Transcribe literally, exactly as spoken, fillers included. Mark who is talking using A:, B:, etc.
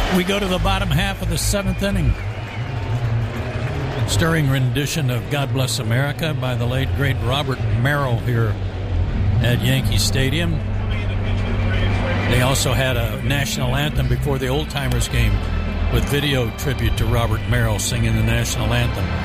A: We go to the bottom half of the seventh inning. Stirring rendition of God Bless America by the late, great Robert Merrill here at Yankee Stadium. They also had a national anthem before the Old Timers game with video tribute to Robert Merrill singing the national anthem.